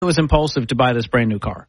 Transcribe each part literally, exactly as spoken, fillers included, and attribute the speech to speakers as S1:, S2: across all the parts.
S1: It was impulsive to buy this brand new car?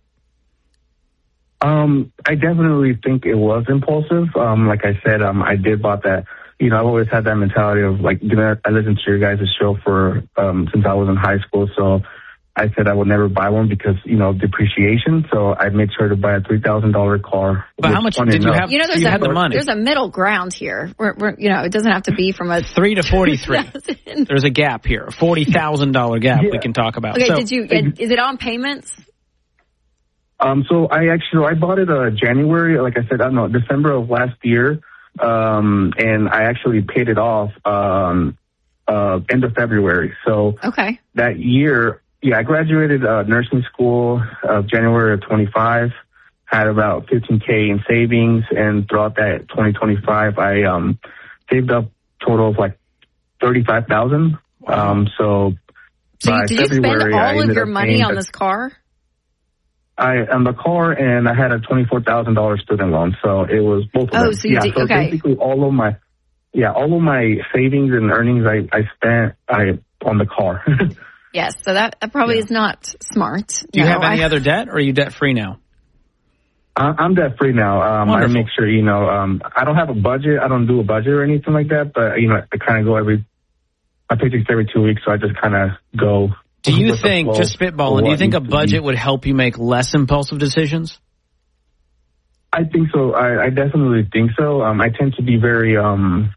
S2: Um, I definitely think it was impulsive. Um, like I said, um, I did bought that. You know, I've always had that mentality of like, you know, I listened to your guys' show for um, since I was in high school. So I said I would never buy one because, you know, depreciation. So I made sure to buy a three thousand dollars car.
S1: But how much did you have?
S3: You know, there's
S1: you
S3: a,
S1: had the money.
S3: There's a middle ground here. We're, we're, you know, it doesn't have to be from a
S1: three to forty-three. There's a gap here, a forty thousand dollars gap. Yeah. We can talk about.
S3: Okay,
S1: so,
S3: did you? Is it on payments?
S2: Um, so I actually I bought it uh January, like I said, I don't know, December of last year, um, and I actually paid it off um, uh, end of February. So
S3: okay,
S2: that year. Yeah, I graduated uh, nursing school uh, January of twenty-five, had about fifteen K in savings, and throughout that twenty twenty-five, I um, saved up a total of like thirty-five thousand dollars. Um, so
S3: so
S2: by
S3: did
S2: February,
S3: you spend all of your money on
S2: a,
S3: this car?
S2: I on the car, and I had a twenty-four thousand dollars student loan, so it was both of
S3: oh,
S2: them.
S3: So you
S2: yeah,
S3: did,
S2: so
S3: okay.
S2: basically all of my, yeah, all of my savings and earnings I, I spent I on the car.
S3: Yes, so that, that probably yeah. is not smart.
S1: Do you
S3: no,
S1: have any
S3: I,
S1: other debt, or are you debt-free now?
S2: I'm debt-free now. Um, I make sure, you know, um, I don't have a budget. I don't do a budget or anything like that, but, you know, I kind of go every, my paycheck's every two weeks, so I just kind of go.
S1: Do you think, just spitballing, do you think a budget would help you make less impulsive decisions?
S2: I think so. I, I definitely think so. Um, I tend to be very, um,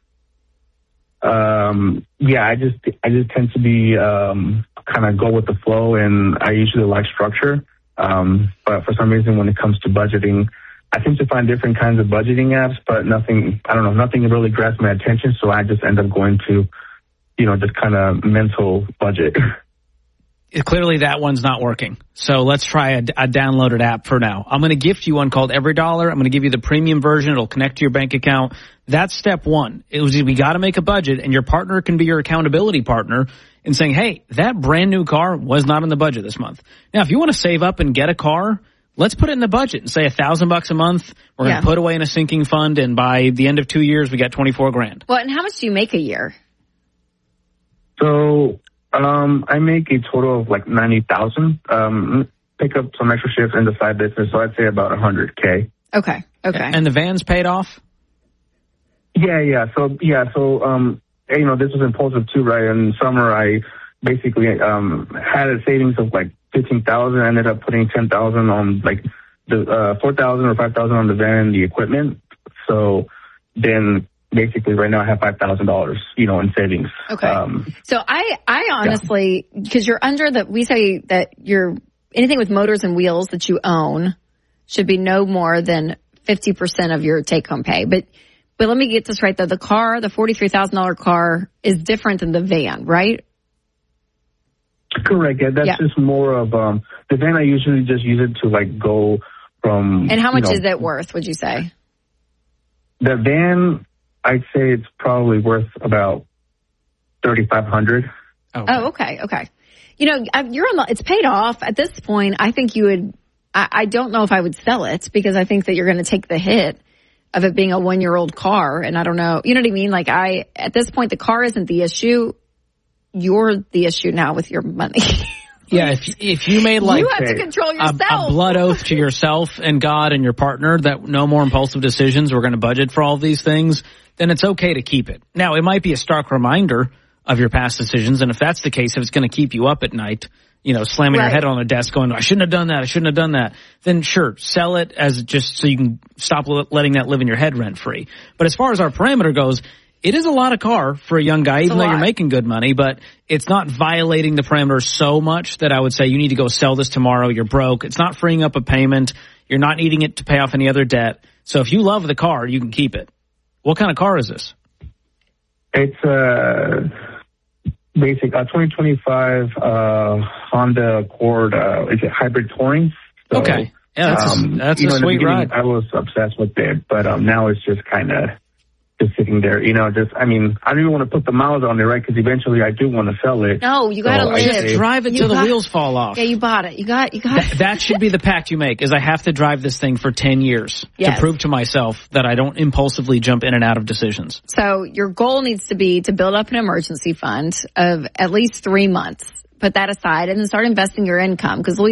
S2: um, yeah, I just, I just tend to be, um, kind of go with the flow, and I usually like structure. Um, but for some reason, when it comes to budgeting, I tend to find different kinds of budgeting apps, but nothing, I don't know, nothing really grabs my attention. So I just end up going to, you know, just kind of mental budget.
S1: Clearly that one's not working. So let's try a, a downloaded app for now. I'm going to gift you one called Every Dollar. I'm going to give you the premium version. It'll connect to your bank account. That's step one. It was, we got to make a budget, and your partner can be your accountability partner in saying, hey, that brand new car was not in the budget this month. Now, if you want to save up and get a car, let's put it in the budget and say a thousand bucks a month. We're yeah. going to put away in a sinking fund, and by the end of two years, we got twenty-four grand.
S3: Well, and how much do you make a year?
S2: So, Um, I make a total of like ninety thousand. Um, pick up some extra shifts in the side business, so I'd say about a hundred k.
S3: Okay. Okay.
S1: And the van's paid off?
S2: Yeah, yeah. So yeah, so um, you know, this was impulsive too, right? In summer, I basically um had a savings of like fifteen thousand. I ended up putting ten thousand on like the uh four thousand or five thousand on the van and the equipment. So then. Basically, right now I have five thousand dollars, you know, in savings.
S3: Okay.
S2: Um,
S3: so I, I honestly, because yeah. you're under the, we say that you're anything with motors and wheels that you own should be no more than fifty percent of your take-home pay. But, but let me get this right though. The car, the forty-three thousand dollars car, is different than the van, right?
S2: Correct. Yeah, that's yeah. just more of um the van. I usually just use it to like go from.
S3: And how much
S2: you know,
S3: is it worth? Would you say?
S2: The van. I'd say it's probably worth about thirty-five hundred.
S3: Okay. Oh, okay, okay. You know, you're on the, it's paid off at this point. I think you would. I, I don't know if I would sell it because I think that you're going to take the hit of it being a one-year-old car, and I don't know. You know what I mean? Like I, at this point, the car isn't the issue. You're the issue now with your money.
S1: Yeah, if if you made like
S3: you have to control yourself.
S1: A, a blood oath to yourself and God and your partner that no more impulsive decisions, we're going to budget for all of these things, then it's okay to keep it. Now, it might be a stark reminder of your past decisions, and if that's the case, if it's going to keep you up at night, you know, slamming right. your head on the desk going, I shouldn't have done that, I shouldn't have done that, then sure, sell it as just so you can stop letting that live in your head rent-free. But as far as our parameter goes, it is a lot of car for a young guy, it's even though you're making good money, but it's not violating the parameters so much that I would say you need to go sell this tomorrow. You're broke. It's not freeing up a payment. You're not needing it to pay off any other debt. So if you love the car, you can keep it. What kind of car is this?
S2: It's a basic uh, twenty twenty-five uh, Honda Accord. Uh, is it hybrid touring? So,
S1: okay. Yeah, that's
S2: um,
S1: a, that's
S2: you
S1: a
S2: know,
S1: sweet ride.
S2: I was obsessed with it, but um, now it's just kind of just sitting there, you know, just, I mean, I don't even want to put the miles on there, right? Because eventually I do want to sell it.
S3: No, you got to so live.
S1: Just drive it till the wheels fall off.
S3: Yeah, you bought it. You got, you got
S1: Th- that should be the pact you make, is I have to drive this thing for ten years
S3: yes.
S1: to prove to myself that I don't impulsively jump in and out of decisions.
S3: So your goal needs to be to build up an emergency fund of at least three months. Put that aside and then start investing your income, because